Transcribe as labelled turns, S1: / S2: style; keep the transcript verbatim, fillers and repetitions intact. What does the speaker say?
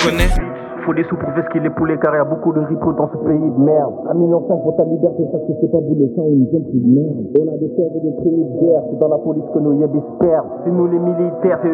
S1: connais.
S2: Faut des sous pour faire ce qu'il est poulets car y'a beaucoup de ripos dans ce pays de merde. Un million cinq pour ta liberté, ça que c'est pas vous les gens, on nous ont pris de merde. On a des terres et des pays de guerre, c'est dans la police que nos yebis perdent. C'est nous les militaires, c'est